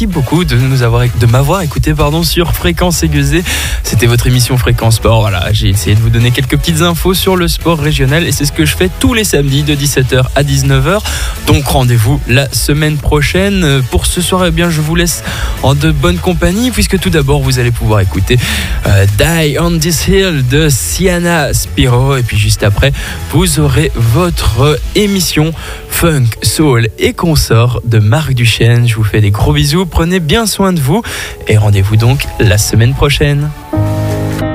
merci beaucoup de m'avoir écouté sur Fréquence Aiguisée. C'était votre émission Fréquence Sport. Voilà, j'ai essayé de vous donner quelques petites infos sur le sport régional et c'est ce que je fais tous les samedis de 17h à 19h. Donc rendez-vous la semaine prochaine. Pour ce soir, eh bien, je vous laisse en de bonne compagnie puisque tout d'abord vous allez pouvoir écouter Die on This Hill de Sienna Spiro et puis juste après vous aurez votre émission Funk, Soul et Consorts de Marc Duchesne. Je vous fais des gros bisous, prenez bien soin de vous et rendez-vous donc la semaine prochaine.